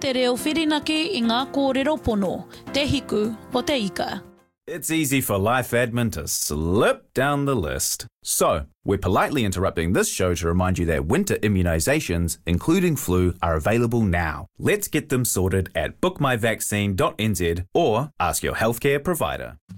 te reo whirinaki I ngā kōrero pono, te hiku o te ika. It's easy for Life Admin to slip down the list. So, we're politely interrupting this show to remind you that winter immunisations, including flu, are available now. Let's get them sorted at bookmyvaccine.nz or ask your healthcare provider.